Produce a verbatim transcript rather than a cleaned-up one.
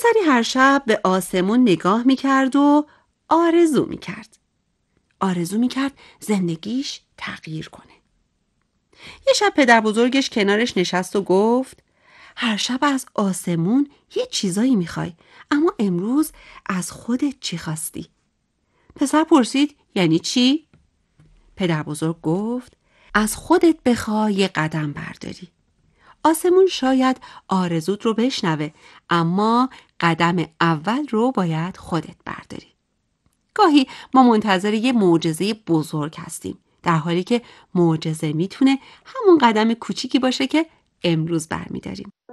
پسری هر شب به آسمون نگاه میکرد و آرزو میکرد. آرزو میکرد زندگیش تغییر کنه. یه شب پدر بزرگش کنارش نشست و گفت هر شب از آسمون یه چیزایی میخوای، اما امروز از خودت چی خواستی؟ پسر پرسید یعنی چی؟ پدر بزرگ گفت از خودت بخوای یه قدم برداری. آسمون شاید آرزوت رو بشنوه، اما قدم اول رو باید خودت برداری. گاهی ما منتظر یه معجزه بزرگ هستیم، در حالی که معجزه میتونه همون قدم کوچیکی باشه که امروز برمیداریم.